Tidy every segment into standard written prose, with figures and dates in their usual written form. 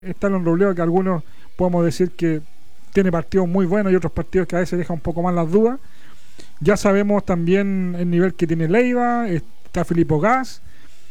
está en Robledo, que algunos podemos decir que tiene partidos muy buenos y otros partidos que a veces deja un poco más las dudas. Ya sabemos también el nivel que tiene Leiva, está Filippo Gas,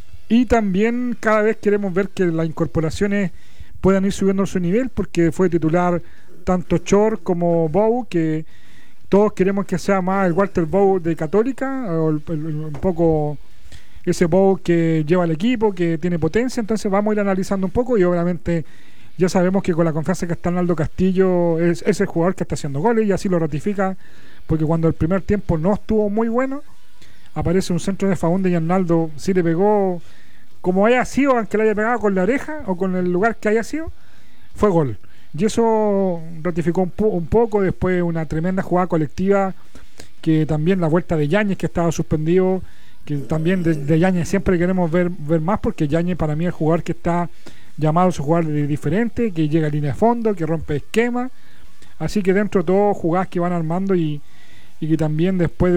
y también cada vez queremos ver que las incorporaciones puedan ir subiendo su nivel, porque fue titular tanto Chor como Bou, que todos queremos que sea más el Walter Bou de Católica, o un poco ese Bou que lleva al equipo, que tiene potencia. Entonces vamos a ir analizando un poco, y obviamente ya sabemos que con la confianza que está Arnaldo Castillo es el jugador que está haciendo goles, y así lo ratifica, porque cuando el primer tiempo no estuvo muy bueno, aparece un centro de Faúndez y Arnaldo sí le pegó como haya sido, aunque le haya pegado con la oreja o con el lugar que haya sido, fue gol. Y eso ratificó un poco. Después una tremenda jugada colectiva, que también la vuelta de Yáñez, que estaba suspendido, que también de Yáñez siempre queremos ver más, porque Yáñez para mí es el jugador que está llamado a jugar de diferente, que llega a línea de fondo, que rompe esquema. Así que dentro de todo, jugadas que van armando, y que también después de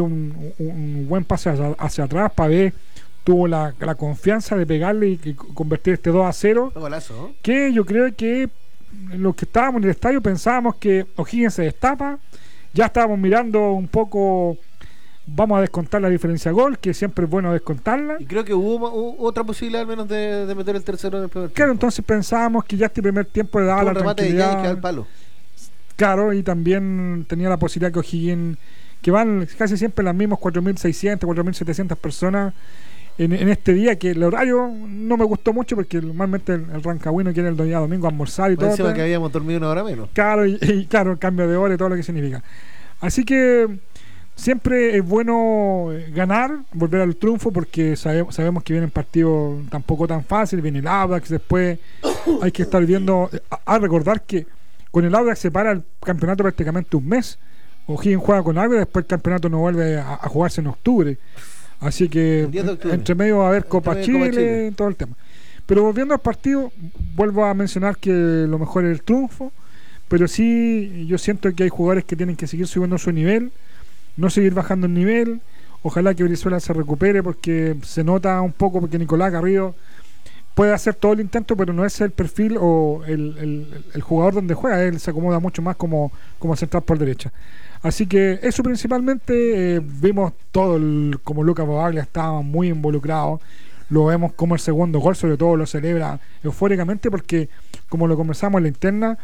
un buen pase hacia atrás, Pavé tuvo la confianza de pegarle y convertir este 2-0. Golazo, ¿no? Que yo creo que los que estábamos en el estadio pensábamos que O'Higgins se destapa. Ya estábamos mirando un poco, vamos a descontar la diferencia de gol, que siempre es bueno descontarla. Y creo que hubo otra posibilidad al menos de meter el tercero en el primer tiempo. Claro, entonces pensábamos que ya este primer tiempo le daba la tranquilidad. De al palo. Claro, y también tenía la posibilidad que O'Higgins, que van casi siempre las mismas 4.600, 4.700 personas en este día, que el horario no me gustó mucho, porque normalmente el rancagüino quiere el día domingo almorzar y todo. Encima que habíamos dormido una hora menos. Claro, y claro, el cambio de hora y todo lo que significa. Así que siempre es bueno ganar, volver al triunfo, porque sabemos que vienen partidos tampoco tan fáciles. Viene el Audax, después hay que estar viendo, a recordar que con el Audax se para el campeonato prácticamente un mes. O'Higgins juega con algo y después el campeonato no vuelve a jugarse en octubre. Así que entre medio va a haber Copa Chile, todo el tema. Pero volviendo al partido, vuelvo a mencionar que lo mejor es el triunfo, pero sí yo siento que hay jugadores que tienen que seguir subiendo su nivel, no seguir bajando el nivel. Ojalá que Brizuela se recupere, porque se nota un poco, porque Nicolás Garrido puede hacer todo el intento, pero no es el perfil o el jugador donde juega. Él se acomoda mucho más como central por derecha. Así que eso principalmente. Vimos todo, como Lucas Bobaglia estaba muy involucrado. Lo vemos como el segundo gol, sobre todo, lo celebra eufóricamente, porque como lo conversamos en la interna,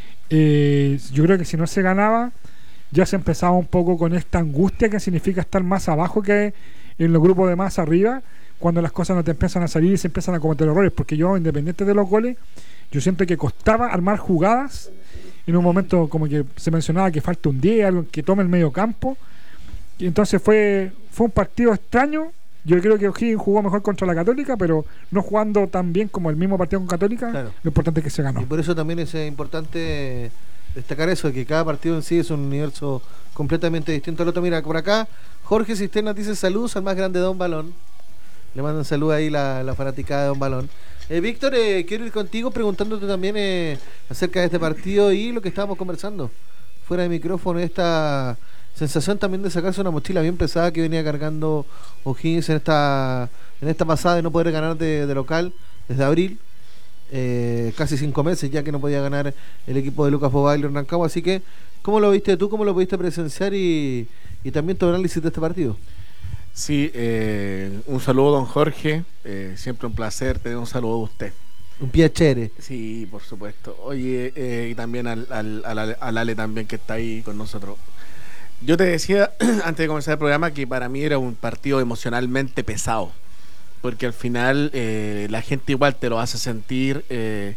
yo creo que si no se ganaba, ya se empezaba un poco con esta angustia que significa estar más abajo que en los grupos de más arriba, cuando las cosas no te empiezan a salir y se empiezan a cometer errores. Porque yo, independiente de los goles, yo siento que costaba armar jugadas. En un momento como que se mencionaba que falta un 10, algo que tome el medio campo, y entonces fue un partido extraño. Yo creo que O'Higgins jugó mejor contra la Católica, pero no jugando tan bien como el mismo partido con Católica. Claro. Lo importante es que se ganó. Y por eso también es importante destacar eso, de que cada partido en sí es un universo completamente distinto al otro. Mira, por acá Jorge Cisterna dice saludos al más grande Don Balón. Le mandan saludos ahí la fanaticada de Don Balón. Víctor, quiero ir contigo preguntándote también acerca de este partido y lo que estábamos conversando fuera de micrófono, esta sensación también de sacarse una mochila bien pesada que venía cargando O'Higgins en esta pasada de no poder ganar de local desde abril, casi 5 meses ya que no podía ganar el equipo de Lucas Bobaglia en Rancagua. Así que, ¿cómo lo viste tú? ¿Cómo lo pudiste presenciar? Y también tu análisis de este partido. Sí, un saludo, don Jorge. Siempre un placer tener un saludo de usted. Un piacere. Sí, por supuesto. Oye, y también al Ale también, que está ahí con nosotros. Yo te decía antes de comenzar el programa que para mí era un partido emocionalmente pesado, porque al final la gente igual te lo hace sentir de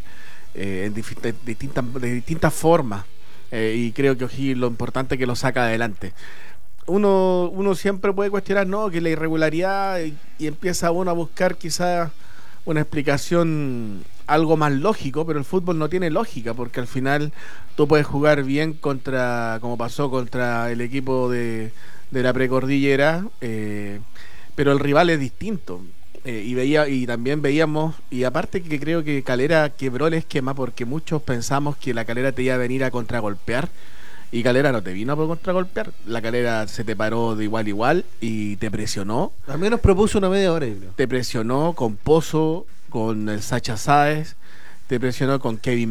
distintas formas, y creo que O'Higgins lo importante es que lo saca adelante. Uno siempre puede cuestionar, ¿no?, que la irregularidad, y empieza uno a buscar quizás una explicación algo más lógico, pero el fútbol no tiene lógica, porque al final tú puedes jugar bien como pasó contra el equipo de la precordillera, pero el rival es distinto. Y también veíamos, y aparte que creo que Calera quebró el esquema, porque muchos pensamos que la Calera te iba a venir a contragolpear, y Calera no te vino a contragolpear. La Calera se te paró de igual a igual y te presionó. Al menos propuso una media hora, creo. Te presionó con Pozo, con el Sacha Sáez, te presionó con Kevin